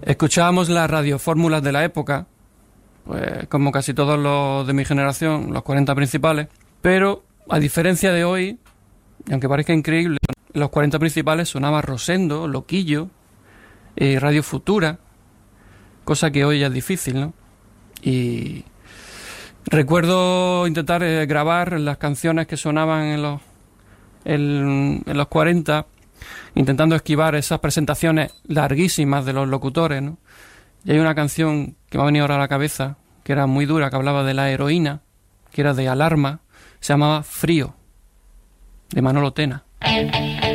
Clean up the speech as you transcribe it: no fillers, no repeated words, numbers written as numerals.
Escuchábamos las radiofórmulas de la época, pues como casi todos los de mi generación, los 40 principales, pero a diferencia de hoy, y aunque parezca increíble, los 40 principales sonaba Rosendo, Loquillo, Radio Futura, cosa que hoy ya es difícil, ¿no? Y recuerdo intentar grabar las canciones que sonaban en los 40, intentando esquivar esas presentaciones larguísimas de los locutores, ¿no? Y hay una canción que me ha venido ahora a la cabeza, que era muy dura, que hablaba de la heroína, que era de Alarma, se llamaba Frío, de Manolo Tena.